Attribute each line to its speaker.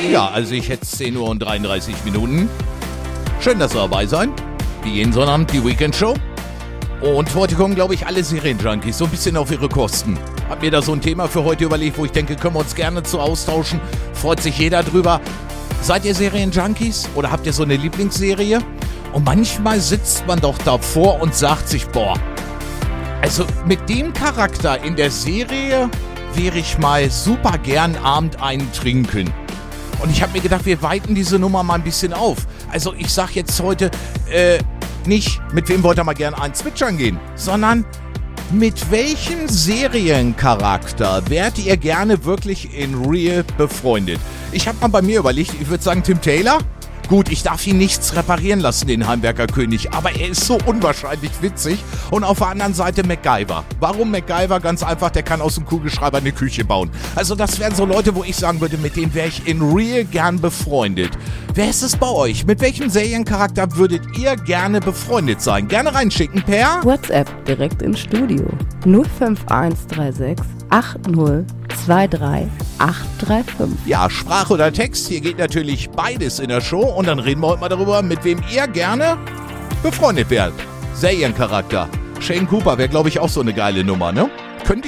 Speaker 1: Ja, also ich hätte 10 Uhr und 33 Minuten. Schön, dass ihr dabei seid. Wie jeden Sonnabend die Weekend-Show. Und heute kommen, glaube ich, alle Serienjunkies so ein bisschen auf ihre Kosten. Hab mir da so ein Thema für heute überlegt, wo ich denke, können wir uns gerne zu austauschen. Freut sich jeder drüber. Seid ihr Serienjunkies oder habt ihr so eine Lieblingsserie? Und manchmal sitzt man doch davor und sagt sich, boah, also mit dem Charakter in der Serie wäre ich mal super gern Abend einen trinken. Und ich habe mir gedacht, wir weiten diese Nummer mal ein bisschen auf. Also ich sag jetzt heute nicht, mit wem wollt ihr mal gern einen zwitschern gehen, sondern mit welchem Seriencharakter wärt ihr gerne wirklich in real befreundet? Ich habe mal bei mir überlegt, ich würde sagen Tim Taylor. Gut, ich darf ihn nichts reparieren lassen, den Heimwerkerkönig, aber er ist so unwahrscheinlich witzig. Und auf der anderen Seite MacGyver. Warum MacGyver? Ganz einfach, der kann aus dem Kugelschreiber eine Küche bauen. Also das wären so Leute, wo ich sagen würde, mit denen wäre ich in real gern befreundet. Wer ist es bei euch? Mit welchem Seriencharakter würdet ihr gerne befreundet sein? Gerne reinschicken per
Speaker 2: WhatsApp direkt ins Studio 05136 8023835.
Speaker 1: Ja, Sprache oder Text, hier geht natürlich beides in der Show und dann reden wir heute mal darüber, mit wem ihr gerne befreundet werdet. Seriencharakter. Shane Cooper wäre, glaube ich, auch so eine geile Nummer, ne?